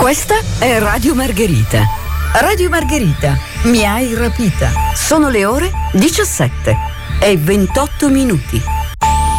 Questa è Radio Margherita. Radio Margherita, mi hai rapita. Sono le ore 17 e 28 minuti.